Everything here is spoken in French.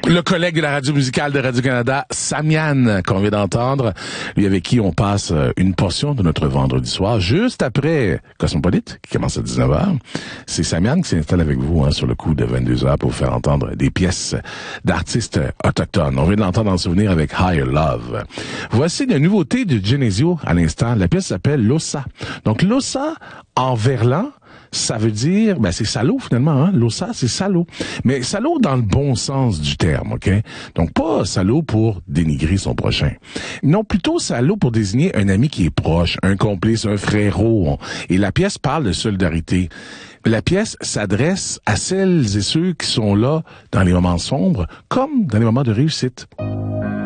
Le collègue de la radio musicale de Radio-Canada, Samian, qu'on vient d'entendre, lui avec qui on passe une portion de notre vendredi soir, juste après Cosmopolite, qui commence à 19h. C'est Samian qui s'installe avec vous sur le coup de 22h pour vous faire entendre des pièces d'artistes autochtones. On vient de l'entendre en souvenir avec Higher Love. Voici une nouveauté de Genesio à l'instant. La pièce s'appelle Losa. Donc Losa en verlan, ça veut dire, c'est salaud finalement, hein. Losa, c'est salaud. Mais salaud dans le bon sens du terme, ok? Donc pas salaud pour dénigrer son prochain. Non, plutôt salaud pour désigner un ami qui est proche, un complice, un frérot. Et la pièce parle de solidarité. La pièce s'adresse à celles et ceux qui sont là dans les moments sombres, comme dans les moments de réussite.